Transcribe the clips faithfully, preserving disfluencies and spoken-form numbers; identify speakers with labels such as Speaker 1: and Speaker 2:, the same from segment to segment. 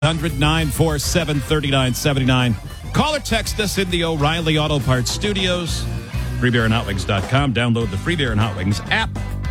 Speaker 1: hundred nine four seven thirty-nine seventy-nine. Call or text us in the O'Reilly Auto Parts studios. free beer and hot wings dot com. Download the Free Beer and Hot Wings app.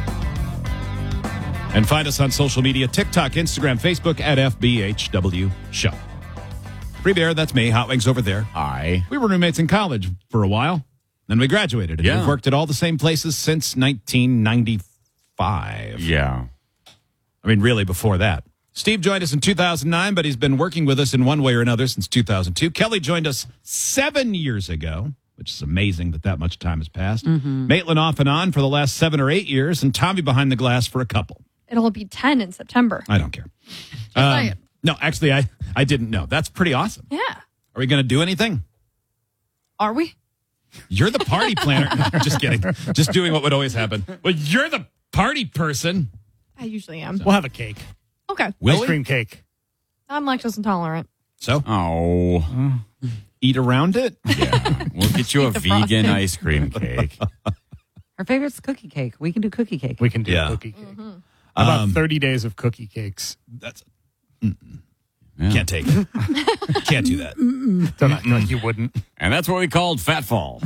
Speaker 1: And find us on social media, TikTok, Instagram, Facebook, at F B H W Show. Free Beer, that's me. Hot Wings over there.
Speaker 2: Hi.
Speaker 1: We were roommates in college for a while. Then we graduated. And
Speaker 2: Yeah.
Speaker 1: we've worked at all the same places since nineteen ninety-five.
Speaker 2: Yeah.
Speaker 1: I mean, really, before that. Steve joined us in two thousand nine, but he's been working with us in one way or another since two thousand two. Kelly joined us seven years ago, which is amazing that that much time has passed. Mm-hmm. Maitland off and on for the last seven or eight years, and Tommy behind the glass for a couple.
Speaker 3: It'll be ten in September.
Speaker 1: I don't care. Um, no, actually, I, I didn't know. That's pretty awesome.
Speaker 3: Yeah.
Speaker 1: Are we going to do anything?
Speaker 3: Are we?
Speaker 1: You're the party planner. No, just kidding. Just doing what would always happen. Well, you're the party person.
Speaker 3: I usually am.
Speaker 4: We'll have a cake.
Speaker 3: Okay.
Speaker 1: Will
Speaker 4: Ice
Speaker 1: we?
Speaker 4: cream cake.
Speaker 3: I'm lactose intolerant.
Speaker 1: So,
Speaker 2: Oh.
Speaker 1: eat around it?
Speaker 2: Yeah. We'll get you a
Speaker 3: Eat the
Speaker 2: vegan
Speaker 3: frosting.
Speaker 2: ice cream cake.
Speaker 5: Our favorite's cookie cake. We can do cookie cake.
Speaker 4: We can do
Speaker 1: Yeah.
Speaker 4: a cookie cake. How about
Speaker 1: Um,
Speaker 4: thirty days of cookie cakes?
Speaker 1: That's
Speaker 2: Yeah.
Speaker 1: Can't take it. Can't do that.
Speaker 4: Don't act like you wouldn't.
Speaker 2: And that's what we called Fat Fall.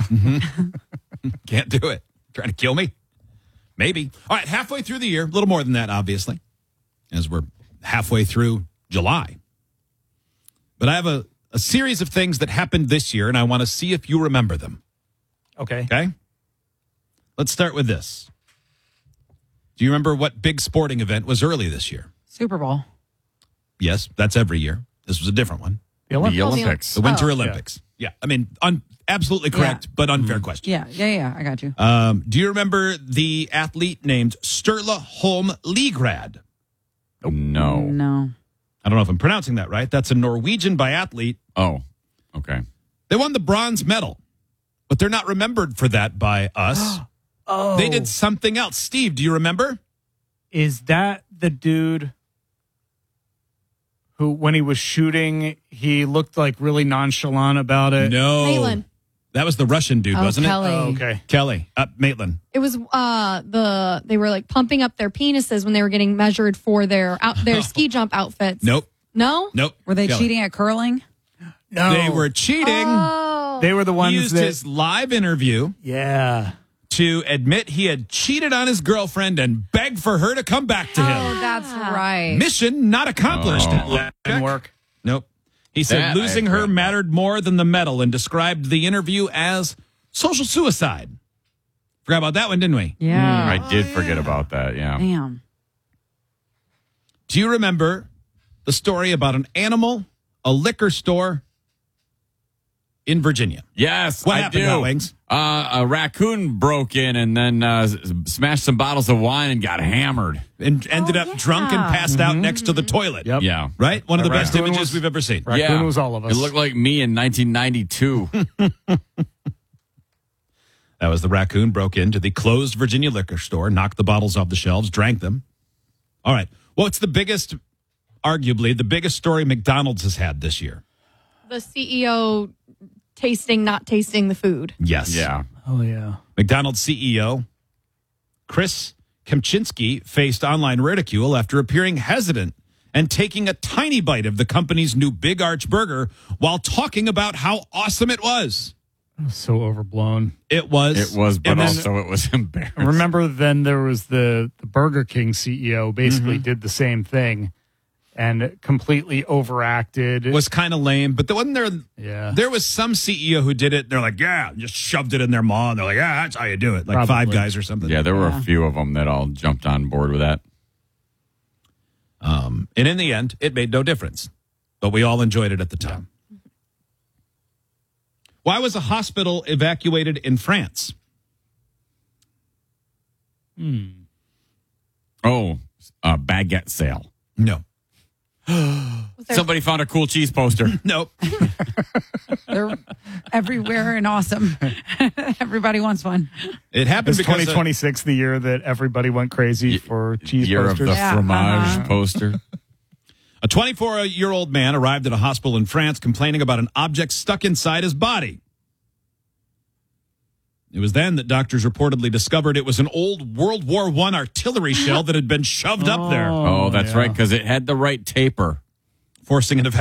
Speaker 1: Can't do it. Trying to kill me? Maybe. All right, halfway through the year, a little more than that, obviously, as we're halfway through July. But I have a, a series of things that happened this year, and I want to see if you remember them.
Speaker 4: Okay.
Speaker 1: Okay? Let's start with this. Do you remember what big sporting event was early this year?
Speaker 5: Super Bowl.
Speaker 1: Yes, that's every year. This was a different one.
Speaker 4: The Olympics.
Speaker 2: The Olympics.
Speaker 1: The Winter
Speaker 3: Oh.
Speaker 1: Olympics. Yeah. I mean, un, absolutely correct,
Speaker 5: Yeah.
Speaker 1: but unfair question.
Speaker 5: Yeah, yeah, yeah. I got you.
Speaker 1: Um, do you remember the athlete named Sturla Holm Ligrad?
Speaker 2: No.
Speaker 5: No.
Speaker 1: I don't know if I'm pronouncing that right. That's a Norwegian biathlete.
Speaker 2: Oh. Okay.
Speaker 1: They won the bronze medal, but they're not remembered for that by us.
Speaker 4: Oh.
Speaker 1: They did something else. Steve, do you remember?
Speaker 4: Is that the dude who, when he was shooting, he looked like really nonchalant about it?
Speaker 1: No.
Speaker 3: Maitland.
Speaker 1: That was the Russian dude,
Speaker 3: Oh,
Speaker 1: wasn't
Speaker 3: Kelly.
Speaker 4: Oh, okay.
Speaker 1: it? Kelly. Uh, Maitland.
Speaker 3: It was uh the they were like pumping up their penises when they were getting measured for their out their ski jump outfits.
Speaker 1: Nope.
Speaker 3: No?
Speaker 1: Nope.
Speaker 5: Were they
Speaker 1: Kelly.
Speaker 5: cheating at curling?
Speaker 4: No.
Speaker 1: They were cheating.
Speaker 3: Oh.
Speaker 4: They were the
Speaker 1: He
Speaker 4: ones
Speaker 1: used
Speaker 4: that.
Speaker 1: his live interview
Speaker 4: Yeah.
Speaker 1: to admit he had cheated on his girlfriend and beg for her to come back to him.
Speaker 5: Oh, that's right.
Speaker 1: Mission not accomplished.
Speaker 2: Oh.
Speaker 4: Didn't work.
Speaker 1: Nope. He said
Speaker 2: That I
Speaker 1: losing her
Speaker 2: agree.
Speaker 1: mattered more than the medal and described the interview as social suicide. Forgot about that one, didn't we?
Speaker 5: Yeah.
Speaker 2: I did forget about that. Yeah.
Speaker 5: Damn.
Speaker 1: Do you remember the story about an animal, a liquor store in Virginia?
Speaker 2: Yes,
Speaker 1: What
Speaker 2: I
Speaker 1: happened,
Speaker 2: do.
Speaker 1: Hot Wings?
Speaker 2: Uh, a raccoon broke in and then uh, s- smashed some bottles of wine and got hammered.
Speaker 1: And ended
Speaker 3: Oh,
Speaker 1: up
Speaker 3: yeah.
Speaker 1: drunk and passed out next to the toilet.
Speaker 4: Yep.
Speaker 2: Yeah.
Speaker 1: Right? One of the
Speaker 4: The
Speaker 1: best
Speaker 4: raccoon
Speaker 1: images
Speaker 4: was-
Speaker 1: we've ever seen.
Speaker 4: Raccoon
Speaker 2: yeah.
Speaker 4: was all of us.
Speaker 2: It looked like me in nineteen ninety-two.
Speaker 1: That was the raccoon broke into the closed Virginia liquor store, knocked the bottles off the shelves, drank them. All right. What's the biggest, arguably, the biggest story McDonald's has had this year?
Speaker 3: The C E O tasting not tasting the food.
Speaker 1: Yes.
Speaker 2: yeah.
Speaker 4: Oh, yeah.
Speaker 1: McDonald's C E O Chris Kempczinski faced online ridicule after appearing hesitant and taking a tiny bite of the company's new Big Arch burger while talking about how awesome it was.
Speaker 4: It was so overblown.
Speaker 1: It was.
Speaker 2: It was, but
Speaker 1: and then-
Speaker 2: also it was embarrassing.
Speaker 4: Remember then there was the, the Burger King C E O basically did the same thing and completely overacted.
Speaker 1: was kind of lame, but there wasn't there.
Speaker 4: Yeah.
Speaker 1: There was some C E O who did it. They're like, yeah, just shoved it in their maw. And they're like, yeah, that's how you do it. Like
Speaker 4: Probably.
Speaker 1: Five Guys or something.
Speaker 2: Yeah, there were a few of them that all jumped on board with that.
Speaker 1: Um, and in the end, it made no difference, but we all enjoyed it at the time. Why was a hospital evacuated in France?
Speaker 2: Oh, a baguette sale.
Speaker 1: No.
Speaker 3: Was there-
Speaker 2: Somebody found a cool cheese poster.
Speaker 1: Nope.
Speaker 5: They're everywhere and awesome. Everybody wants one.
Speaker 1: It happened
Speaker 4: Is
Speaker 1: because
Speaker 4: twenty twenty-six the year that everybody went crazy for cheese
Speaker 2: Year
Speaker 4: posters?
Speaker 2: of the
Speaker 5: Yeah,
Speaker 2: fromage
Speaker 5: uh-huh.
Speaker 2: poster.
Speaker 1: a twenty-four-year-old man arrived at a hospital in France complaining about an object stuck inside his body. It was then that doctors reportedly discovered it was an old World War One artillery shell that had been shoved up there,
Speaker 2: Oh, that's
Speaker 4: yeah.
Speaker 2: right, because it had the right taper.
Speaker 1: forcing an evacuation.